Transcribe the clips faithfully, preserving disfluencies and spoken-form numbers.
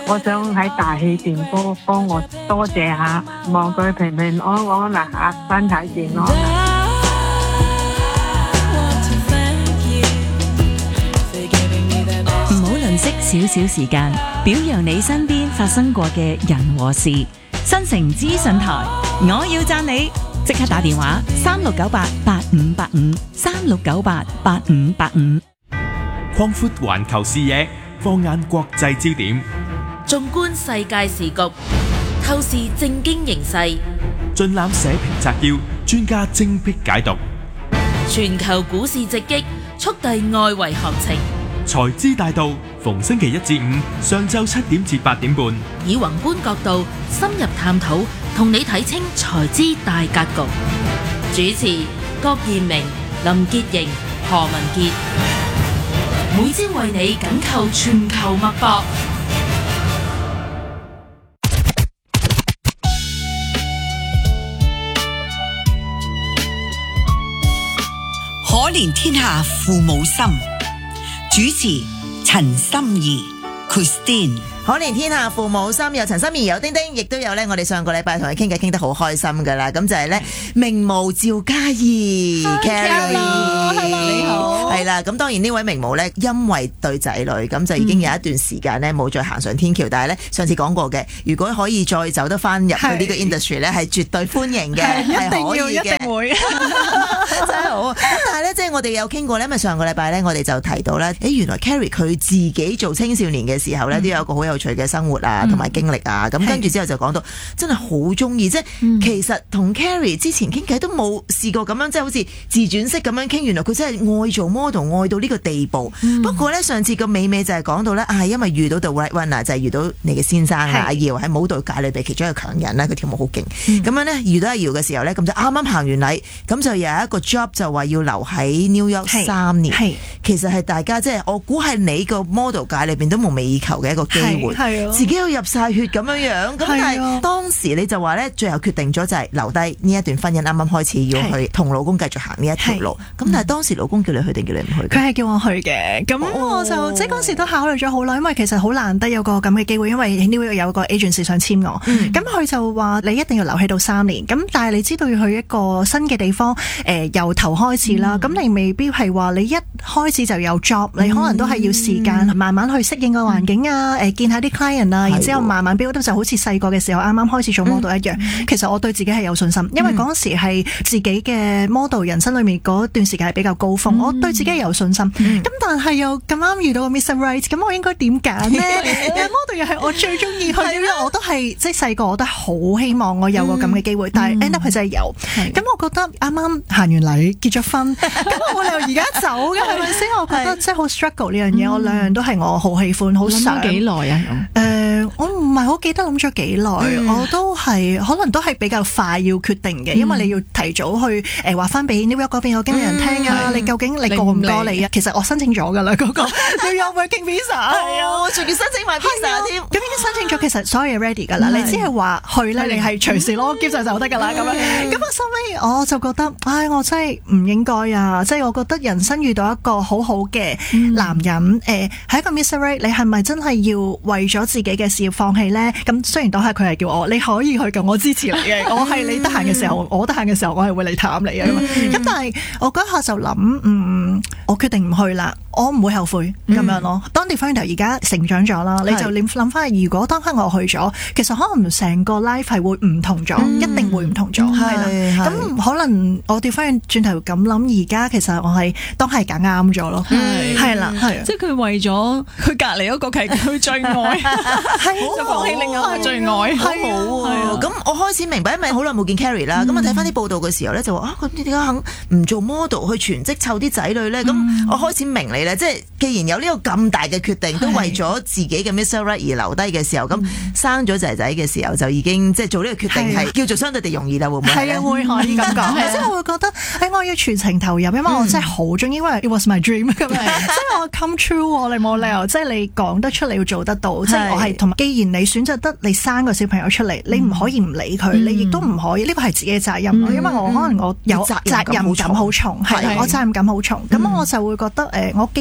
我想喺大氣電波幫我多謝下，望佢平平安安啦嚇，身體健康。 唔好吝嗇少少時間，表揚你身邊發生過嘅人和事。新城資訊台，我要讚你，即刻打電話三六九八八五八五三六九八八五八五。 擴闊環球視野，放眼國際焦點， 縱觀世界時局，透視政經形勢， 盡覽社評摘要，專家精闢解讀。 全球股市直擊，速遞外圍行情。 財資大道，逢星期一至五上晝七點至八點半， 以宏觀角度深入探討，同你睇清財資大格局。主持郭彥明、林潔瑩、何文傑，每朝為你緊扣全球脈搏。 可憐天下父母心，主持陳心怡 Christine。 可憐天下父母心，有陳心怡，有丁丁，亦都有咧。我哋上個禮拜同佢傾偈傾得好開心噶啦，咁就係咧名模趙嘉怡 Carrie，你好，係啦。咁當然呢位名模咧，因為對仔女，咁就已經有一段時間咧冇再行上天橋，嗯、但係咧上次講過嘅，如果可以再走得翻入去呢個 industry 咧，係絕對歡迎嘅，係可以嘅，一定會，真係好。咁但係咧，即係我哋有傾過咧，因為上個禮拜咧，我哋就提到咧，誒原來 Carrie 佢自己做青少年嘅時候咧，嗯、都有一個好有趣嘅生活啊，同埋經歷啊，咁、嗯、跟住之後就講到真係好中意，即係、嗯、其實同 Carrie 之前傾偈都冇試過咁樣，即係好似自傳式咁樣傾。原來佢真係愛做 model， 愛到呢個地步。嗯、不過咧，上次個美美就係講到咧，啊，因為遇到 the right one 啊，就係遇到你嘅先生啊，阿姚喺舞蹈界裏邊其中一個強人啦，佢跳舞好勁。咁、嗯、樣咧遇到阿姚嘅時候咧，咁就啱啱行完禮，咁就有一個 job 就話要留喺 New York 三年。其實係大家即係我估係你個 model 界裏邊都夢寐以求嘅一個機會。自己要入晒血咁樣樣，咁但係當時你就話咧，最後決定咗就係留低呢一段婚姻，啱啱開始要去同老公繼續行呢一條路。咁但係當時老公叫你去定叫你唔去？ 佢係叫我去嘅，咁我就、哦、即係嗰時都考慮咗好耐，因為其實好難得有個咁嘅機會，因為 New York 有個 agency 想簽我，咁佢、嗯、就話你一定要留喺到三年，咁但係你知道要去一個新嘅地方，誒、呃、由頭開始啦，咁、嗯、你未必係話你一開始就有 job，、嗯、你可能都係要時間慢慢去適應個環境啊，誒、嗯、見下啲 client 啊，然之後慢慢 build up，就好似細個嘅時候啱啱開始做 model 一樣。嗯、其實我對自己係有信心，因為嗰時係自己嘅 model 人生裏面嗰段時間係比較高峰，嗯、我對自己有信心。咁、嗯、但係又咁啱遇到個 Mister Right， 咁我應該點揀呢？model 又係我最中意去，因為我都係即係細個我都好希望我有個咁嘅機會，嗯、但係 end up 佢真係有。咁、嗯、我覺得啱啱行完禮結咗婚，咁我冇理由而家走嘅係咪先？我覺得即係好 struggle 呢樣嘢，嗯、我兩樣都係我好喜歡，好想。 幾耐啊？ 誒、呃，我唔係好記得諗咗幾耐，嗯、我都係可能都係比較快要決定嘅，嗯、因為你要提早去誒話翻俾 New York 嗰邊個經紀人聽啊，嗯、你究竟你過唔過嚟啊？其實我申請咗㗎啦，嗰、嗰個 New York Working Visa，係啊，我仲要申請埋 visa 添。咁已經申請咗，其實所有嘢 ready 㗎啦，你只係話去咧，你係隨時攞機就就得㗎啦，咁樣。咁啊，收尾我就覺得，唉，我真係唔應該啊！即係我覺得人生遇到一個好好嘅男人，誒、嗯，係、呃、一個 Mister Right， 你係咪真係要為咗自己嘅事業放棄咧？咁雖然當下佢係叫我，你可以去嘅，我支持你嘅。我係你得閒嘅時候，我得閒嘅時候，我係會嚟探你嘅。咁、嗯、但係我嗰下就諗，嗯，我決定唔去啦，我唔會後悔咁、嗯、樣咯。當你翻頭而家成長咗啦，你就諗諗翻，如果當刻我去咗，其實可能成個 life 係會唔同咗，嗯、一定會唔同咗。係啦，咁可能我調翻轉頭咁諗，而家其實我係當係揀啱咗咯。係啦，係。即係佢為咗佢隔離嗰個係佢最愛，就放棄另外一個最愛， 好好啊！咁我開始明白，因為好耐冇見 Carrie 啦。咁我睇翻啲報道嘅時候咧，就話啊，佢點解肯唔做 model 去全職湊啲仔女咧？咁我開始明你咧，即係既然有呢個咁大嘅決定，都為咗自己嘅 Mister Right 而留低嘅時候，咁生咗仔仔嘅時候就已經即係做呢個決定係叫做相對地容易啦，會唔會？係啊，會可以咁講。即係我會覺得，誒，我要全程投入，因為我真係好中意，因為 it was my dream 咁樣，即係我 come true，你冇理由即係你講得出，你要做得到。即係我係同，既然你選擇得你生個小朋友出嚟，你唔可以唔理佢，你亦都唔可以，呢個係自己嘅責任咯。因為我可能我有責任感好重，係我責任感好重，咁我就會覺得誒，我既然我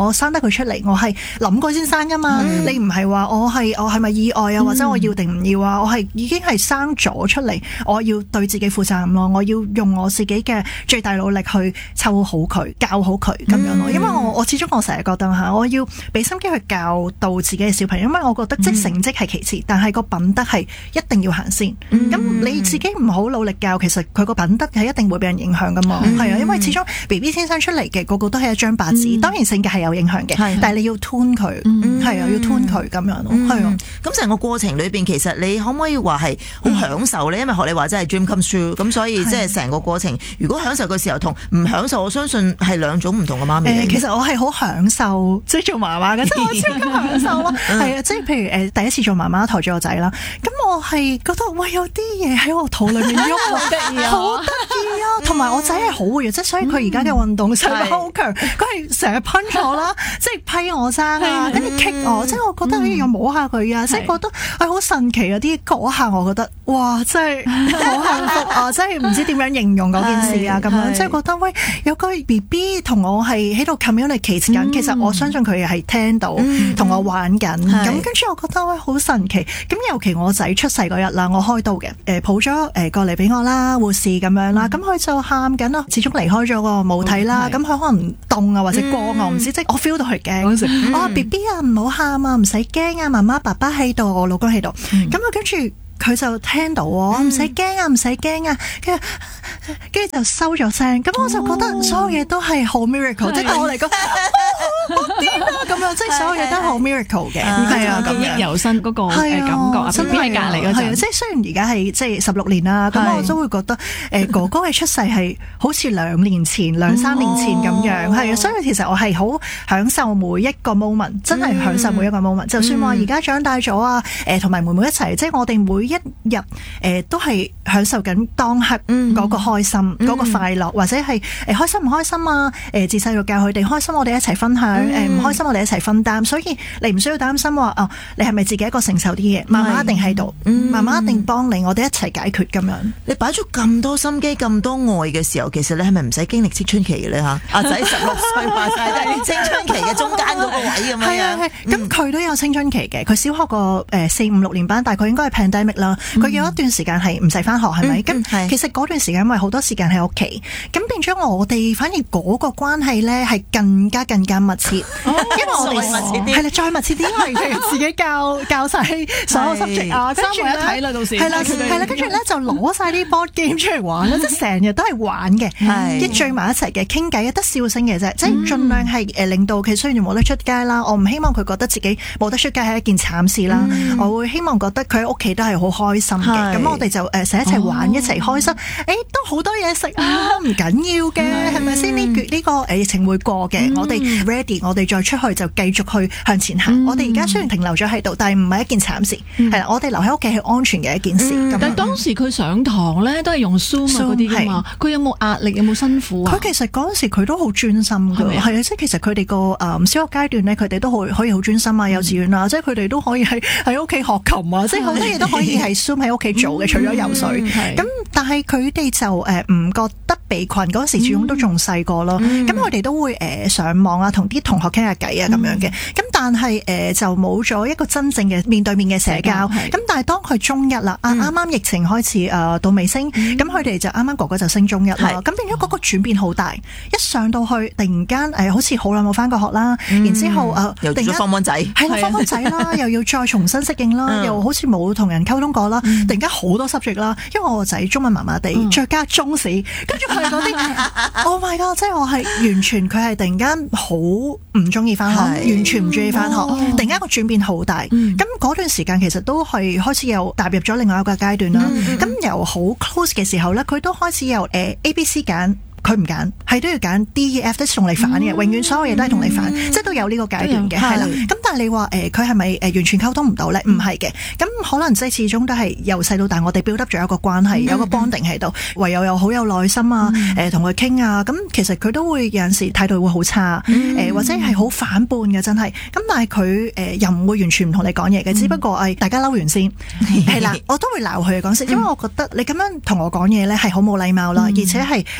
我生得佢出嚟，我係諗過先生噶嘛。嗯、你唔係話我係我係咪意外啊，或者我要定唔要啊？我係已經係生咗出嚟，我要對自己負責任咯。我要用我自己嘅最大努力去湊好佢、教好佢咁樣咯。因為我我始終我成日覺得嚇，我要俾心機去教導自己嘅小朋友，因為我覺得即成績係其次，但係個品德係一定要行先。咁、嗯、你自己唔好努力教，其實佢個品德係一定會俾人影響噶嘛。係啊、嗯，因為始終 B B 先生出嚟嘅個個都係一張白紙，嗯、當然性格係有影響嘅，的但係你要 tune 佢，係啊、嗯，要 tune 佢咁樣咯。係啊， 咁成個過程裏邊，其實你可唔可以話係好享受咧？因為學你話真係 dream come true，咁所以即係成個過程，如果享受嘅時候同唔享受，我相信係兩種唔同嘅媽咪、呃。其實我係好享受即係做媽媽嘅，即係我超級享受咯。係啊，即係譬如誒第一次做媽媽抬住個仔啦，咁我係覺得哇有啲嘢喺我肚裏面喐，好得意啊，好得意啊！同埋我仔係好活躍，即係所以佢而家嘅運動細胞好強，佢係成日噴我啦，即係批我生啊，跟住 kick 我，即係我覺得要摸下佢啊，即係覺得係好神奇啊！啲嗰下我覺得哇，真係好幸福啊！真係唔知點樣形容嗰件事啊，咁樣即係覺得喂有個 B B 同我係喺度 communicate 緊，其實我相信佢係聽到同我玩緊，咁跟住我覺得喂好神奇。咁尤其我仔出世嗰日啦，我開刀嘅，誒抱咗誒過嚟俾我啦，護士咁樣啦，咁佢就喊緊咯，始終離開咗個母體啦，咁佢可能凍啊或者光啊，我唔知，即係我 feel 到佢驚。我話 B B 啊，唔好喊啊，唔使驚啊，媽媽爸爸喺度，我老公喺度，咁啊跟住佢就聽到喎，唔使驚啊，唔使驚啊，跟住跟住就收咗聲，咁我就覺得所有嘢都係好 miracle，即係對我嚟講。好癲啊！咁樣即係所有嘢都好 miracle 嘅，係啊，記憶猶新嗰個感覺啊，身邊喺隔離嗰陣，即係雖然而家係即係十六年啦，咁我都會覺得誒哥哥嘅出世係好似兩年前、兩三年前咁樣，係啊，所以其實我係好享受每一個 moment，真係享受每一個 moment。就算話而家長大咗啊，誒同埋妹妹一齊，即係我哋每一日誒都係享受緊當刻嗰個開心、嗰個快樂，或者係誒開心唔開心啊？誒自細就教佢哋開心，我哋一齊分享。誒唔、嗯、開心，我哋一齊分擔，所以你唔需要擔心話哦，你係咪自己一個承受啲嘢？媽媽一定喺度，媽媽、嗯、一定幫你，我哋一齊解決咁樣。你擺咗咁多心機、咁多愛嘅時候，其實你係咪唔使經歷青春期嘅咧？嚇，阿仔十六歲話曬都係青春期嘅中間嗰個位咁樣。係啊係，咁佢都有青春期嘅。佢小學個誒四五六年班，大概應該係 pandemic 啦。佢有一段時間係唔使翻學，係咪？咁、嗯、其實嗰段時間因為好多時間喺屋企，咁變咗我哋反而嗰個關係咧係更加更加密切。因為我哋係啦，再密切啲，因為佢自己教教晒所有 subject 啊，跟住咧睇啦，到時係啦係啦，跟住咧就攞晒啲 board game 出嚟玩啦，即係成日都係玩嘅，一聚埋一齊嘅傾偈，得笑聲嘅啫，即係盡量係誒令到佢雖然冇得出街啦，我唔希望佢覺得自己冇得出街係一件慘事啦，我會希望覺得佢喺屋企都係好開心嘅，咁我哋就誒成日一齊玩，一齊開心，誒都好多嘢食啊，唔緊要嘅，係咪先？呢呢個誒疫情會過嘅，我哋 ready，我哋再出去就繼續去向前行。嗯、我哋而家雖然停留咗喺度，但係唔係一件慘事。係啦、嗯，我哋留喺屋企係安全嘅一件事。嗯、但係當時佢上堂咧都係用 Zoom 啊嗰啲㗎嘛，佢有冇壓力？有冇辛苦啊？佢其實嗰陣時佢都好專心㗎，係啊，即係其實佢哋個誒小學階段咧，佢哋都可可以好專心啊，幼稚園啊，即係佢哋都可以喺喺屋企學琴啊，即係好多嘢都可以係 Zoom 喺屋企做嘅，除咗游水。咁但係佢哋就誒唔覺得被困嗰陣時，始終都仲細個咯。咁我哋都會誒上網啊，同啲同學傾下偈啊咁樣嘅。咁但係誒就冇咗一個真正嘅面對面嘅社交。咁但係當佢中一啦，啊啱啱疫情開始誒到尾聲，咁佢哋就啱啱哥哥就升中一啦。咁變咗嗰個轉變好大，一上到去突然間誒好似好耐冇返過學啦，然之後誒又突然間放蚊仔，係啦放蚊仔啦，又要再重新適應啦，又好似冇同人溝通過啦，突然間好多 subject 啦，因為我個仔中文麻麻地，再加中史，跟住佢嗰啲 ，Oh my god！即係我係完全佢係突然間好唔中意返學，完全唔中意返學，突然間個轉變好大。咁嗰段時間其實都係開始又踏入咗另外一個階段啦。咁由好 close 嘅時候咧，佢都開始由誒 A、B、C 揀。佢唔揀，係都要揀 D、E、F 都同你反嘅，永遠所有嘢都係同你反，即係都有呢個階段嘅，係啦。咁但係你話誒，佢係咪誒完全溝通唔到咧？唔係嘅，咁可能即係始終都係由細到大，我哋 build up 咗一個關係，有個 bonding 喺度，唯有又好有耐心啊，誒同佢傾啊，咁其實佢都會有陣時態度會好差，誒或者係好反叛嘅，真係。咁但係佢誒又唔會完全唔同你講嘢嘅，只不過係大家嬲完先，係啦，我都會鬧佢講先，因為我覺得你咁樣同我講嘢咧係好冇禮貌啦，而且係誒媽媽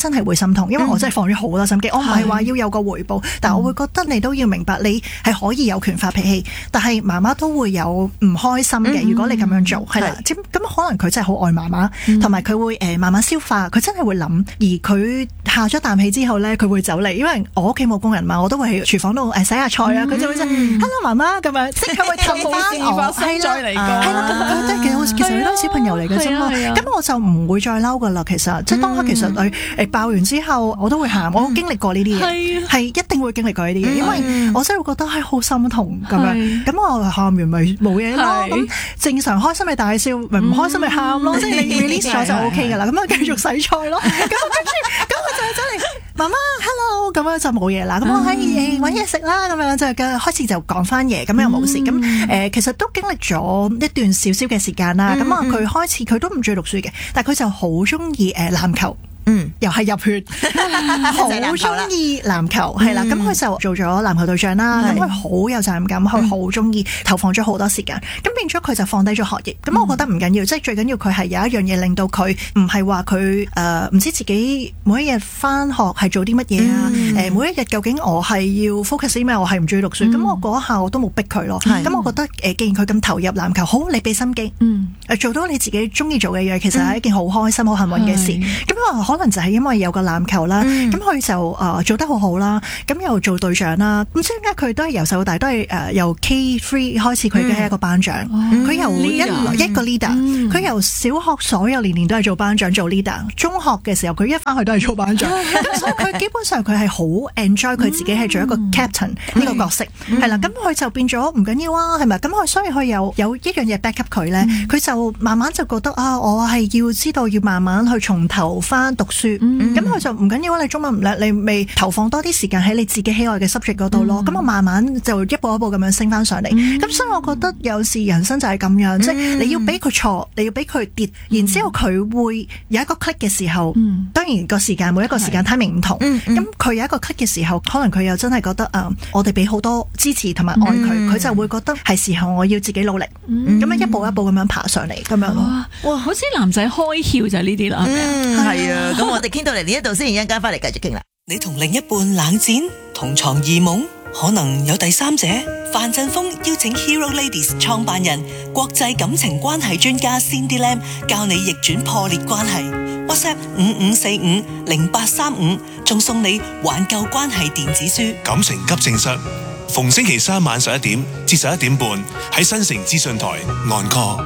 真係會心痛，因為我真係放咗好多心機。我唔係話要有個回報，但係我會覺得你都要明白，你係可以有權發脾氣，但係媽媽都會有唔開心嘅。如果你咁樣做，係啦，咁可能佢真係好愛媽媽，同埋佢會誒慢慢消化，佢真係會諗。而佢下咗啖氣之後咧，佢會走嚟，因為我屋企冇工人嘛，我都會喺廚房度誒洗下菜啊，佢就會即係 Hello 媽媽咁樣，即係佢會氹翻我，係啦，係啦，咁即係其實其實佢都係小朋友嚟嘅啫嘛，咁我就唔會再嬲噶啦。其實即係當刻其實佢誒爆完之後，我都會喊，我經歷過呢啲嘢，係一定會經歷過呢啲嘢，因為我真係會覺得係好心痛咁樣，咁我喊完咪冇嘢咯，咁正常開心咪大笑，咪唔開心咪喊咯，即係你 release 咗就 OK 噶啦，咁啊繼續洗菜咯，咁跟住咁佢就走嚟，媽媽 hello，咁樣就冇嘢啦，咁我可以揾嘢食啦，咁樣就開始就講翻嘢，咁又冇事，咁誒其實都經歷咗一段少少嘅時間啦，咁啊佢開始佢都唔中意讀書嘅，但係佢就好中意誒籃球。嗯，又係入血，好中意籃球，係啦，咁佢就做咗籃球隊長啦，咁佢好有責任感，佢好中意投放咗好多時間，咁變咗佢就放低咗學業，咁我覺得唔緊要，即係最緊要佢係有一樣嘢令到佢唔係話佢誒唔知自己每一日翻學係做啲乜嘢啊，誒每一日究竟我係要 focus 啲咩，我係唔中意讀書，咁我嗰下我都冇逼佢咯，咁我覺得誒既然佢咁投入籃球，好，你俾心機，誒做到你自己中意做嘅嘢，其實係一件好開心、好幸運嘅事，咁我可能就係因為有個籃球啦，咁佢、嗯、就誒、呃、做得好好啦，咁又做隊長啦，咁所以點解佢都係由細到大都係誒、呃、由 K 三開始，佢已經係一個班長，佢、嗯、由一、嗯、一個 leader，佢、嗯、由小學所有年年都係做班長做 leader，中學嘅時候佢一翻去都係做班長，咁所以佢基本上佢係好 enjoy 佢自己係做一個 captain 呢、嗯、個角色，係、嗯、啦，咁佢就變咗唔緊要啊，係咪？咁佢所以佢有有一樣嘢 back up 佢咧，佢、嗯、就慢慢就覺得啊，我係要知道要慢慢去從頭翻讀書。咁佢、嗯、就唔緊要啊！你中文唔叻，你未投放多啲時間喺你自己喜愛嘅 subject 嗰度咯。咁、嗯、我慢慢就一步一步咁樣升翻上嚟。咁、嗯、所以我覺得有時人生就係咁樣，嗯、即係你要俾佢錯，你要俾佢跌，嗯、然之後佢會有一個 click 嘅時候。嗯、當然個時間每一個時間 timing 唔同。咁佢有一個 click 嘅時候，可能佢又真係覺得啊、呃，我哋俾好多支持同埋愛佢，佢、嗯、就會覺得係時候我要自己努力。咁、嗯、樣一步一步咁樣爬上嚟，咁樣咯。 哇！好似男仔開竅就係呢啲啦，係咪啊？ 係啊，咁我哋傾到嚟呢一度先，一陣間翻嚟繼續傾啦。 你同另一半冷戰，同床異夢，可能有第三者。范振鋒邀請 Hero Ladies 創辦人、國際感情關係專家 Cindy Lam 教你逆轉破裂關係。WhatsApp 五五四五零八三五，仲送你挽救關係電子書。 感情急症室，逢星期三晚十一點至十一點半喺新城資訊台 Encore。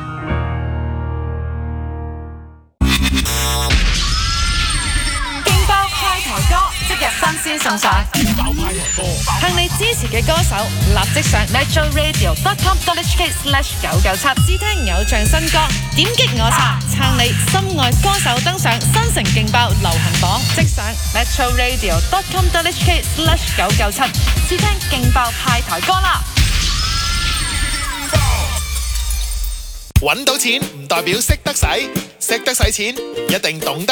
新鮮送上，向你支持嘅歌手立即上 metro radio dot com dot h k slash 九九七試聽偶像新歌，點擊我撐撐你心愛歌手登上新城勁爆流行榜，即上 metro radio dot com dot h k slash 九九七試聽勁爆派台歌啦！ 搵到錢唔代表識得使，識得使錢一定懂得